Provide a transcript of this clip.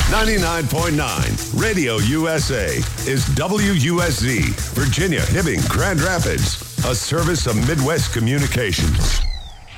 99.9 Radio USA is WUSZ, Virginia, Hibbing, Grand Rapids, a service of Midwest Communications.